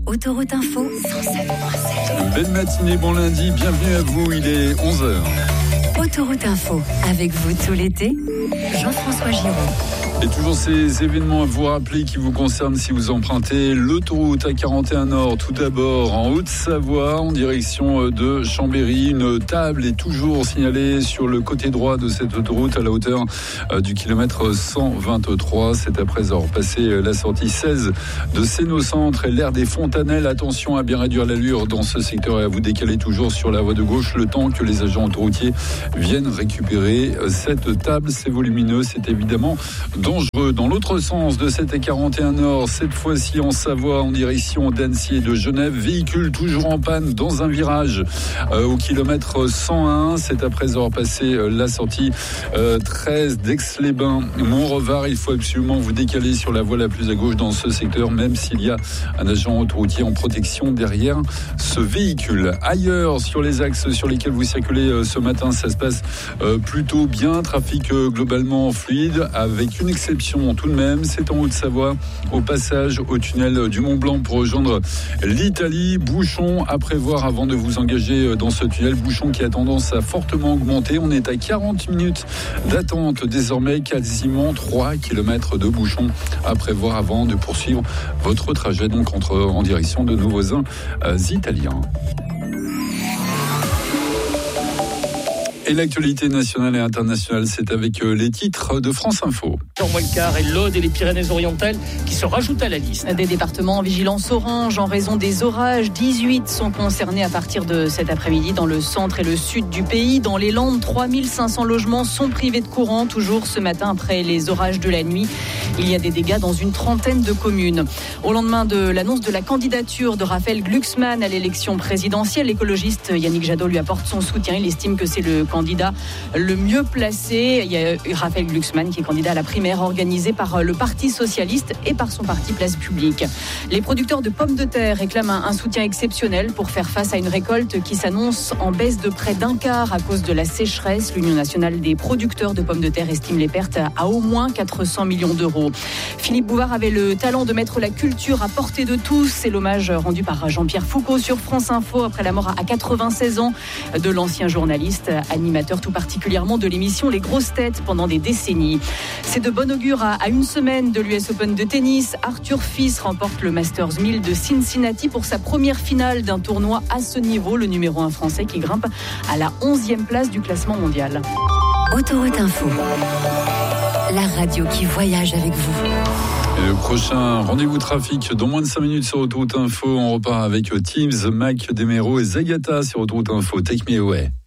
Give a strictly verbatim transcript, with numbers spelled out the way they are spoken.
Autoroute Info, cent sept virgule sept. Belle matinée, bon lundi, bienvenue à vous, il est onze heures. Autoroute Info, avec vous tout l'été, Jean-François Giraud. Et toujours ces événements à vous rappeler qui vous concernent si vous empruntez l'autoroute A quarante et un Nord. Tout d'abord en Haute-Savoie, en direction de Chambéry. Une table est toujours signalée sur le côté droit de cette autoroute à la hauteur du kilomètre cent vingt-trois. C'est après avoir passé la sortie seize de Sénocentre et l'aire des Fontanelles. Attention à bien réduire l'allure dans ce secteur et à vous décaler toujours sur la voie de gauche le temps que les agents autoroutiers viennent récupérer cette table. C'est volumineux, c'est évidemment dangereux. Dans l'autre sens de cette A quarante et un Nord, cette fois-ci en Savoie, en direction d'Annecy et de Genève, véhicule toujours en panne dans un virage euh, au kilomètre cent un. C'est après avoir passé euh, la sortie euh, treize d'Aix-les-Bains, Montrevard. Il faut absolument vous décaler sur la voie la plus à gauche dans ce secteur, même s'il y a un agent autoroutier en protection derrière ce véhicule. Ailleurs, sur les axes sur lesquels vous circulez euh, ce matin, ça se passe euh, plutôt bien. Trafic euh, globalement fluide, avec une exception tout de même, c'est en Haute-Savoie, au passage au tunnel du Mont-Blanc pour rejoindre l'Italie. Bouchon à prévoir avant de vous engager dans ce tunnel. Bouchon qui a tendance à fortement augmenter. On est à quarante minutes d'attente désormais, quasiment trois kilomètres de bouchon à prévoir avant de poursuivre votre trajet donc entre, en direction de nos voisins euh, italiens. Et l'actualité nationale et internationale, c'est avec les titres de France Info. En moins le quart et l'Aude et les Pyrénées-Orientales qui se rajoutent à la liste. Des départements en vigilance orange en raison des orages. dix-huit sont concernés à partir de cet après-midi dans le centre et le sud du pays. Dans les Landes, trois mille cinq cents logements sont privés de courant, toujours ce matin après les orages de la nuit. Il y a des dégâts dans une trentaine de communes. Au lendemain de l'annonce de la candidature de Raphaël Glucksmann à l'élection présidentielle, l'écologiste Yannick Jadot lui apporte son soutien. Il estime que c'est le candidat le mieux placé. Il y a Raphaël Glucksmann qui est candidat à la primaire organisée par le Parti socialiste et par son parti Place Publique. Les producteurs de pommes de terre réclament un soutien exceptionnel pour faire face à une récolte qui s'annonce en baisse de près d'un quart à cause de la sécheresse. L'Union nationale des producteurs de pommes de terre estime les pertes à au moins quatre cents millions d'euros. Philippe Bouvard avait le talent de mettre la culture à portée de tous. C'est l'hommage rendu par Jean-Pierre Foucault sur France Info après la mort à quatre-vingt-seize ans de l'ancien journaliste, animateur tout particulièrement de l'émission Les Grosses Têtes pendant des décennies. C'est de bon augure à, à une semaine de l'U S Open de tennis. Arthur Fils remporte le Masters mille de Cincinnati pour sa première finale d'un tournoi à ce niveau. Le numéro un français qui grimpe à la onzième place du classement mondial. Autoroute Info, la radio qui voyage avec vous. Et le prochain rendez-vous trafic dans moins de cinq minutes sur Autoroute Info. On repart avec Teams, Mac Demero et Zagata sur Autoroute Info. Take me away.